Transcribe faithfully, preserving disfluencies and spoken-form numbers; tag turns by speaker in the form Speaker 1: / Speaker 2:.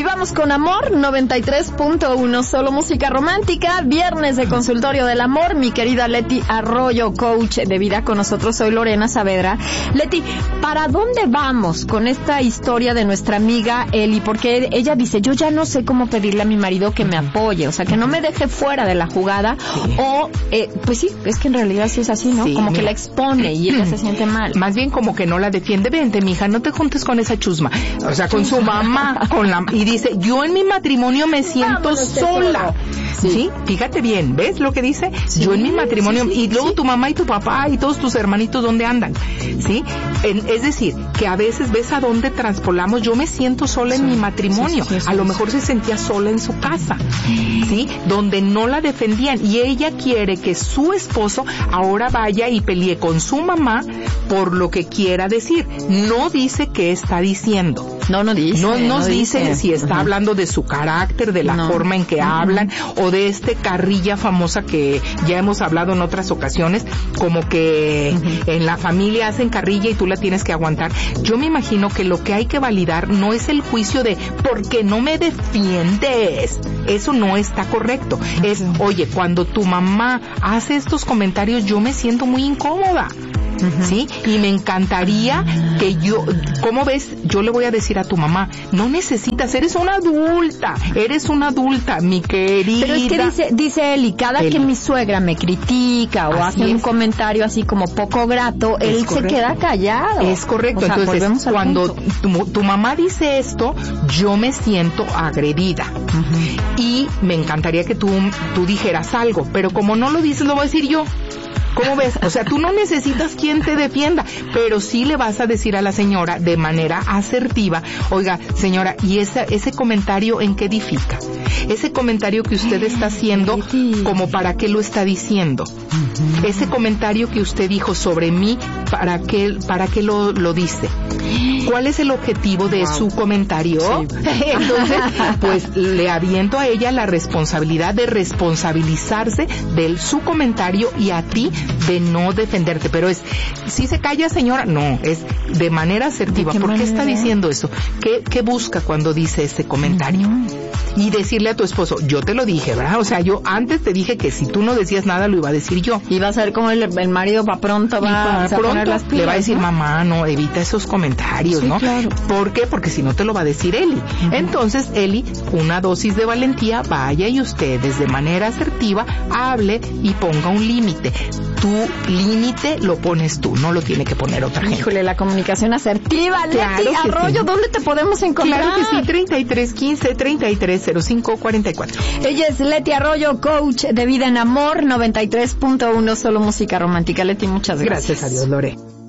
Speaker 1: Vivamos con amor, noventa y tres punto uno, solo música romántica, viernes de consultorio del amor, mi querida Leti Arroyo, coach de vida con nosotros, soy Lorena Saavedra. Leti, ¿para dónde vamos con esta historia de nuestra amiga Eli? Porque ella dice, yo ya no sé cómo pedirle a mi marido que me apoye, o sea, que no me deje fuera de la jugada, sí. o, eh, pues sí, es que en realidad sí es así, ¿no? Sí, como mira, que la expone y ella se siente mal.
Speaker 2: Más bien como que no la defiende. Vente, mija, no te juntes con esa chusma. O sea, con su mamá, con la, y dice, yo en mi matrimonio me siento Vámonos sola. Sí. ¿Sí? Fíjate bien, ¿ves lo que dice? Sí, yo en mi matrimonio, sí, sí, y luego sí. tu mamá y tu papá y todos tus hermanitos, ¿dónde andan? ¿Sí? En, es decir, que a veces ves a dónde transpolamos, yo me siento sola sí. en mi matrimonio. Sí, sí, sí, a lo mejor sí. se sentía sola en su casa, ¿sí? Donde no la defendían, y ella quiere que su esposo ahora vaya y pelee con su mamá por lo que quiera decir. No dice qué está diciendo.
Speaker 1: No, no dice.
Speaker 2: No nos
Speaker 1: no
Speaker 2: dice, dice si está uh-huh. hablando de su carácter, de la no. forma en que uh-huh. hablan, o de este carrilla famosa que ya hemos hablado en otras ocasiones, como que uh-huh. en la familia hacen carrilla y tú la tienes que aguantar. Yo me imagino que lo que hay que validar no es el juicio de ¿por qué no me defiendes? Eso no está correcto. Uh-huh. Es, oye, cuando tu mamá hace estos comentarios, yo me siento muy incómoda. Uh-huh. ¿Sí? Y me encantaría que yo, ¿cómo ves? Yo le voy a decir a tu mamá, no necesitas, eres una adulta, eres una adulta, mi querida.
Speaker 1: Pero es que dice, dice él, y cada Eli. que mi suegra me critica o así hace es. un comentario así como poco grato, es él correcto. se queda callado.
Speaker 2: Es correcto. O sea, entonces, cuando tu, tu mamá dice esto, yo me siento agredida. Uh-huh. Y me encantaría que tú, tú dijeras algo, pero como no lo dices, lo voy a decir yo. ¿Cómo ves? O sea, tú no necesitas quien te defienda, pero sí le vas a decir a la señora de manera asertiva, oiga, señora, ¿y ese, ese comentario en qué edifica? Ese comentario que usted está haciendo, ¿como para qué lo está diciendo? Ese comentario que usted dijo sobre mí, ¿para qué, para qué lo, lo dice? ¿Cuál es el objetivo de wow. su comentario? Sí. Entonces, pues le aviento a ella la responsabilidad de responsabilizarse de su comentario y a ti de no defenderte. Pero es, ¿sí se calla, señora? No, es de manera asertiva. ¿Qué ¿Por manera? qué está diciendo eso? ¿Qué, qué busca cuando dice ese comentario? Uh-huh. Y decirle a tu esposo, yo te lo dije, ¿verdad? O sea, yo antes te dije que si tú no decías nada lo iba a decir yo.
Speaker 1: Y va a ser como el, el marido va pronto, va
Speaker 2: a poner las pilas, le va a decir, ¿no? mamá, no, evita esos comentarios, sí, ¿no? Claro. ¿Por qué? Porque si no te lo va a decir Eli. Uh-huh. Entonces, Eli, una dosis de valentía, vaya y ustedes de manera asertiva hable y ponga un límite. Tu límite lo pones tú, no lo tiene que poner otra gente.
Speaker 1: Híjole, la comunicación asertiva,
Speaker 2: claro
Speaker 1: Leti Arroyo, sí. ¿dónde te podemos encontrar?
Speaker 2: Claro que sí, treinta y tres quince, treinta y tres cero cinco cuarenta y cuatro.
Speaker 1: Ella es Leti Arroyo, coach de vida en amor, noventa y tres punto uno, solo música romántica. Leti, muchas gracias.
Speaker 2: Gracias a Dios, Lore.